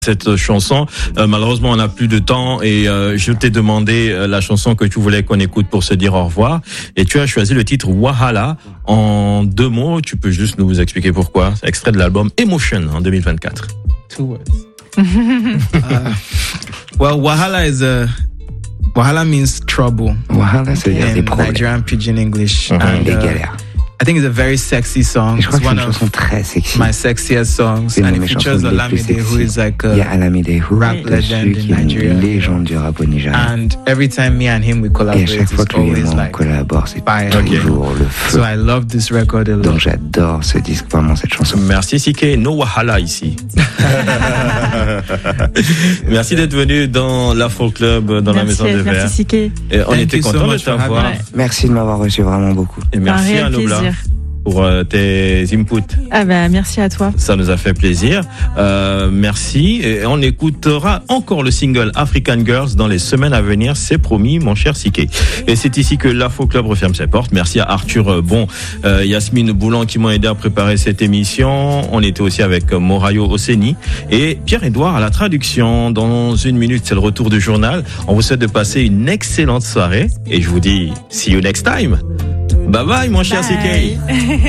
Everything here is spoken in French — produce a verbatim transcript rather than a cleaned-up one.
Cette chanson, euh, malheureusement on n'a plus de temps et euh, je t'ai demandé euh, la chanson que tu voulais qu'on écoute pour se dire au revoir et tu as choisi le titre Wahala. En deux mots, tu peux juste nous expliquer pourquoi. C'est extrait de l'album Emotion en deux mille vingt-quatre. Two words. uh, well, Wahala is a Wahala means trouble. Wahala, ça veut dire des problèmes. Nigerian Pidgin English. Uh-huh. And, Des uh, galères. I think it's a very sexy song. Je crois It's que c'est one une of chanson très sexy. my sexiest songs, C'est une and de it mes chansons features les plus Olamide, who sexy. is like Il y a a Alamide Who, rap dessus, legend qui in est Nigeria. une légende du rap au Nigeria. And every time me and him we Et à collaborate, chaque fois it's que lui et always moi on like collabore, c'est fire. toujours le feu. So I love this record a lot. Donc j'adore ce disque, vraiment cette chanson. Merci Sike, no Wahala ici. Merci d'être venu dans l'Afro Club, dans merci, la Maison de Verre. Merci Sike. Et on Thank était you so content de much for t'avoir. having me. Merci de m'avoir reçu vraiment beaucoup. Et merci Un à réel Nobla plaisir. pour euh, tes inputs. Ah bah merci à toi. Ça nous a fait plaisir. Euh, merci. Et on écoutera encore le single African Girls dans les semaines à venir. C'est promis, mon cher Sike. Et c'est ici que l'Afro Club referme ses portes. Merci à Arthur Bon, euh, Yasmine Boulan qui m'ont aidé à préparer cette émission. On était aussi avec Morayo Oseni et Pierre-Édouard à la traduction. Dans une minute, c'est le retour du journal. On vous souhaite de passer une excellente soirée et je vous dis see you next time. Bye bye, mon cher Sike.